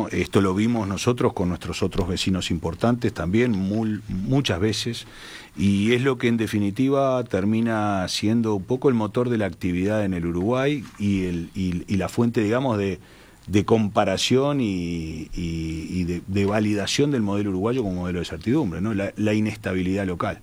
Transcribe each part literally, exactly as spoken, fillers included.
¿no? Esto lo vimos nosotros con nuestros otros vecinos importantes también, muy, muchas veces, y es lo que en definitiva termina siendo un poco el motor de la actividad en el Uruguay y, el, y, y la fuente, digamos, de, de comparación y, y, y de, de validación del modelo uruguayo como modelo de certidumbre, ¿no? La, la inestabilidad local.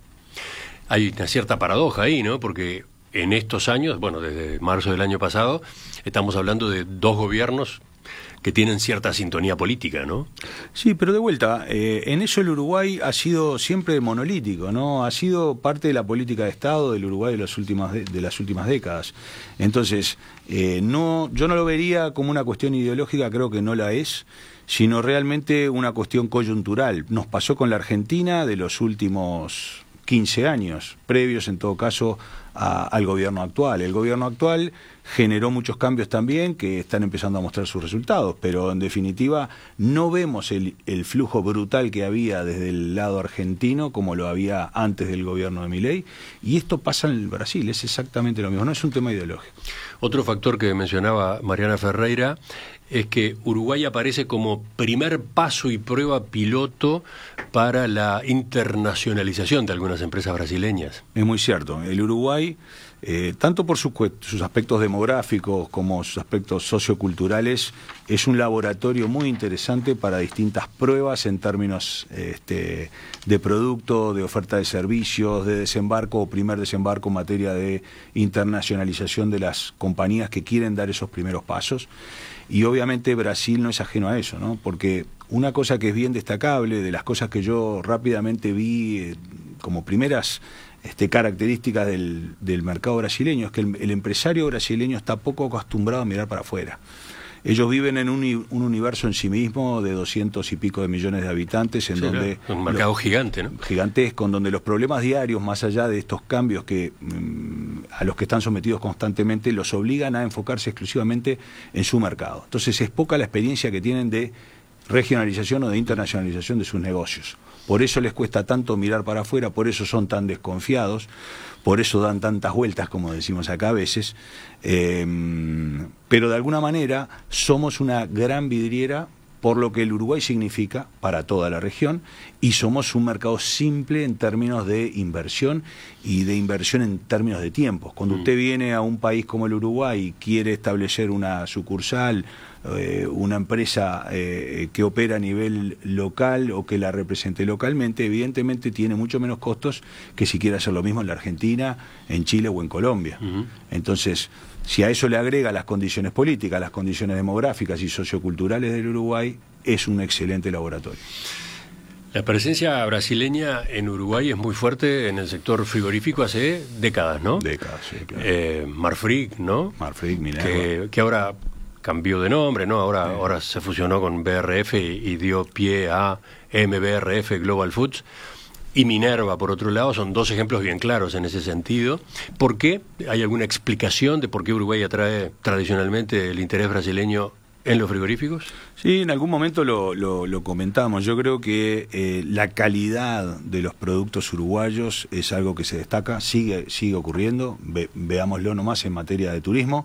Hay una cierta paradoja ahí, ¿no? Porque en estos años, bueno, desde marzo del año pasado, estamos hablando de dos gobiernos que tienen cierta sintonía política, ¿no? Sí, pero de vuelta, eh, en eso el Uruguay ha sido siempre monolítico, ¿no? Ha sido parte de la política de Estado del Uruguay de las últimas, de, de las últimas décadas. Entonces, eh, no, yo no lo vería como una cuestión ideológica, creo que no la es, sino realmente una cuestión coyuntural. Nos pasó con la Argentina de los últimos quince años, previos en todo caso a, al gobierno actual. El gobierno actual generó muchos cambios también que están empezando a mostrar sus resultados, pero en definitiva no vemos el, el flujo brutal que había desde el lado argentino como lo había antes del gobierno de Milei, y esto pasa en el Brasil, es exactamente lo mismo, no es un tema ideológico. Otro factor que mencionaba Mariana Ferreira es que Uruguay aparece como primer paso y prueba piloto para la internacionalización de algunas empresas brasileñas. Es muy cierto. El Uruguay, eh, tanto por sus, sus aspectos demográficos como sus aspectos socioculturales, es un laboratorio muy interesante para distintas pruebas en términos este, de producto, de oferta de servicios, de desembarco o primer desembarco en materia de internacionalización de las compañías que quieren dar esos primeros pasos. Y obviamente Brasil no es ajeno a eso, ¿no? Porque una cosa que es bien destacable, de las cosas que yo rápidamente vi eh, como primeras este, características del, del mercado brasileño, es que el, el empresario brasileño está poco acostumbrado a mirar para afuera. Ellos viven en un, un universo en sí mismo de doscientos y pico de millones de habitantes, en sí, donde... Claro, un mercado lo, gigante, ¿no? Gigantesco, en donde los problemas diarios, más allá de estos cambios que mmm, a los que están sometidos constantemente, los obligan a enfocarse exclusivamente en su mercado. Entonces es poca la experiencia que tienen de regionalización o de internacionalización de sus negocios. Por eso les cuesta tanto mirar para afuera, por eso son tan desconfiados, por eso dan tantas vueltas, como decimos acá a veces, eh, pero de alguna manera somos una gran vidriera por lo que el Uruguay significa para toda la región, y somos un mercado simple en términos de inversión y de inversión en términos de tiempos. Cuando usted viene a un país como el Uruguay y quiere establecer una sucursal, eh, una empresa eh, que opera a nivel local o que la represente localmente, evidentemente tiene mucho menos costos que si quiere hacer lo mismo en la Argentina, en Chile o en Colombia. Uh-huh. Entonces, si a eso le agrega las condiciones políticas, las condiciones demográficas y socioculturales del Uruguay, es un excelente laboratorio. La presencia brasileña en Uruguay es muy fuerte en el sector frigorífico hace décadas, ¿no? Décadas, sí, claro. Eh, Marfrig, ¿no? Marfrig, Minerva. Que, que ahora cambió de nombre, ¿no? Ahora, sí. ahora se fusionó con B R F y, y dio pie a M B R F Global Foods. Y Minerva, por otro lado, son dos ejemplos bien claros en ese sentido. ¿Por qué? ¿Hay alguna explicación de por qué Uruguay atrae tradicionalmente el interés brasileño en los frigoríficos? Sí, en algún momento lo, lo, lo comentamos. Yo creo que eh, la calidad de los productos uruguayos es algo que se destaca, sigue, sigue ocurriendo. Ve, veámoslo nomás en materia de turismo.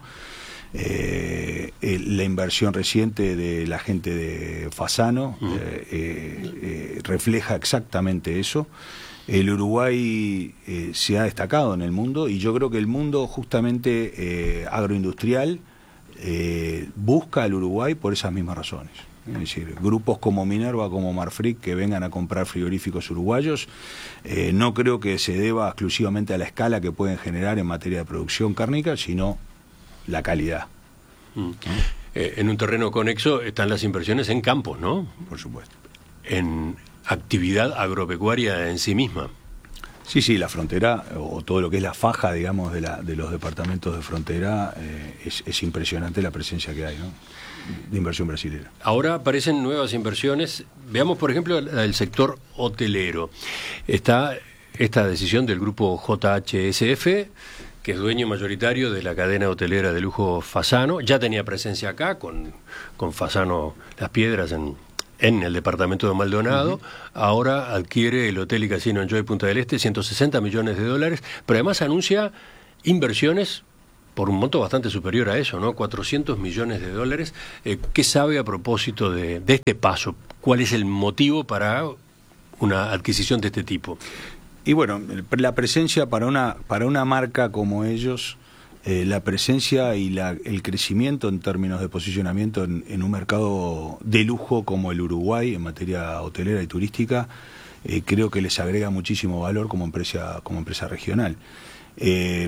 Eh, eh, la inversión reciente de la gente de Fasano uh-huh. eh, eh, eh, refleja exactamente eso. El Uruguay eh, se ha destacado en el mundo, y yo creo que el mundo justamente eh, agroindustrial eh, busca al Uruguay por esas mismas razones. Es decir, grupos como Minerva, como Marfrig, que vengan a comprar frigoríficos uruguayos, eh, no creo que se deba exclusivamente a la escala que pueden generar en materia de producción cárnica, sino la calidad. Mm. Eh, en un terreno conexo están las inversiones en campos, ¿no? Por supuesto. En actividad agropecuaria en sí misma. Sí, sí, la frontera, o todo lo que es la faja, digamos, de, la, de los departamentos de frontera, eh, es, es impresionante la presencia que hay, ¿no?, de inversión brasileña. Ahora aparecen nuevas inversiones. Veamos, por ejemplo, el sector hotelero. Está esta decisión del grupo J H S F, que es dueño mayoritario de la cadena hotelera de lujo Fasano. Ya tenía presencia acá con, con Fasano Las Piedras en, en el departamento de Maldonado. Uh-huh. Ahora adquiere el hotel y casino Enjoy Punta del Este, ciento sesenta millones de dólares, pero además anuncia inversiones por un monto bastante superior a eso, ¿no? cuatrocientos millones de dólares. Eh, ¿Qué sabe a propósito de, de este paso? ¿Cuál es el motivo para una adquisición de este tipo? Y bueno, la presencia para una, para una marca como ellos, eh, la presencia y la, el crecimiento en términos de posicionamiento en, en un mercado de lujo como el Uruguay en materia hotelera y turística, eh, creo que les agrega muchísimo valor como empresa, como empresa regional. Eh,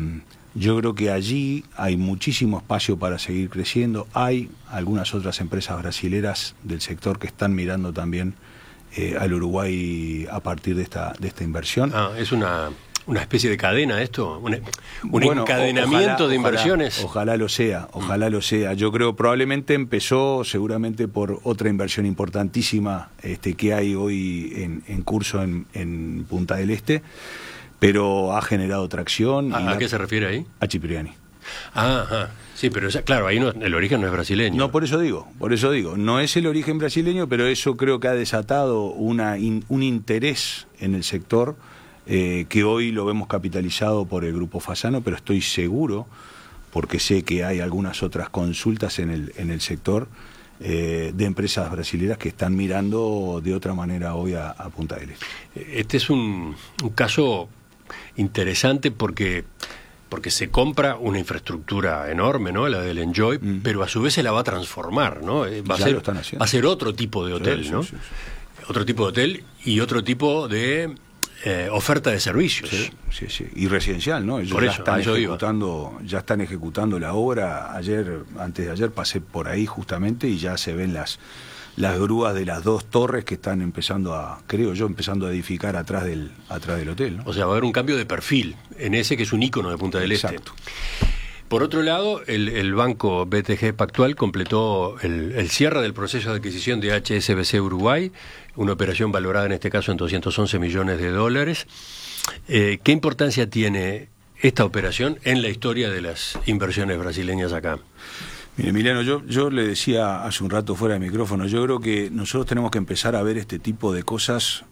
yo creo que allí hay muchísimo espacio para seguir creciendo. Hay algunas otras empresas brasileras del sector que están mirando también eh, al Uruguay a partir de esta, de esta inversión. Ah, es una, una especie de cadena esto, un, un bueno, encadenamiento ojalá, de inversiones. Ojalá, ojalá lo sea, ojalá lo sea. Yo creo probablemente empezó seguramente por otra inversión importantísima este, que hay hoy en, en curso en, en Punta del Este, pero ha generado tracción. ¿A, y ¿a la, qué se refiere ahí? A Cipriani. Ah, ajá. Sí, pero esa, claro, ahí no, el origen no es brasileño. No, por eso digo, por eso digo, no es el origen brasileño, pero eso creo que ha desatado una in, un interés en el sector eh, que hoy lo vemos capitalizado por el Grupo Fasano, pero estoy seguro, porque sé que hay algunas otras consultas en el, en el sector eh, de empresas brasileñas que están mirando de otra manera hoy a, a Punta del Este. Este es un, un caso interesante porque... porque se compra una infraestructura enorme, ¿no? La del Enjoy, mm. pero a su vez se la va a transformar, ¿no? Va a, ser, va a ser otro tipo de hotel, sí, ¿no? Sí, sí, sí. Otro tipo de hotel y otro tipo de eh, oferta de servicios. Sí, sí, sí. Y residencial, ¿no? Ellos Por ya eso, están eso ejecutando, ya están ejecutando la obra. Ayer, antes de ayer pasé por ahí justamente y ya se ven las las grúas de las dos torres que están empezando a, creo yo, empezando a edificar atrás del atrás del hotel, ¿no? O sea, va a haber un cambio de perfil en ese que es un ícono de Punta del Exacto. Este. Por otro lado, el, el banco B T G Pactual completó el, el cierre del proceso de adquisición de H S B C Uruguay, una operación valorada en este caso en doscientos once millones de dólares. Eh, ¿Qué importancia tiene esta operación en la historia de las inversiones brasileñas acá? Mire, Emiliano, yo, yo le decía hace un rato fuera de micrófono, yo creo que nosotros tenemos que empezar a ver este tipo de cosas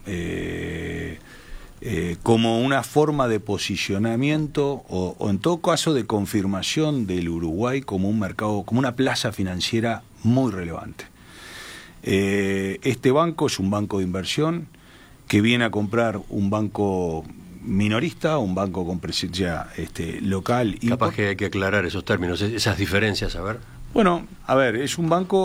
eh, eh, como una forma de posicionamiento o, o en todo caso de confirmación del Uruguay como un mercado, como una plaza financiera muy relevante. Eh, este banco es un banco de inversión que viene a comprar un banco minorista, un banco con presencia este, local. Capaz que hay que aclarar esos términos, esas diferencias, a ver. Bueno, a ver, es un banco